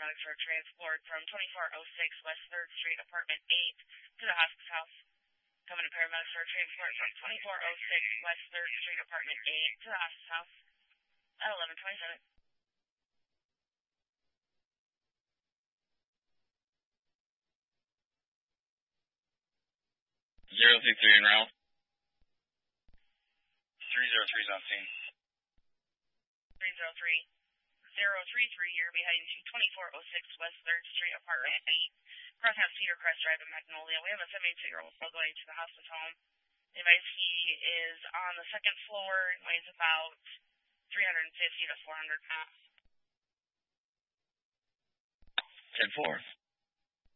paramedics are transported from 2406 West 3rd Street, Apartment 8, to the hospice house. Company paramedics are transported from 2406 West 3rd Street, Apartment 8, to the hospice house at 11:27. 063 en route. 303's on scene. 303. 033, you're be heading to 2406 West 3rd Street, Apartment 8, crossing out Cedar Crest Drive in Magnolia. We have a 72-year-old still going to the hospice home. The advice, he is on the second floor and weighs about 350 to 400 pounds. 10-4.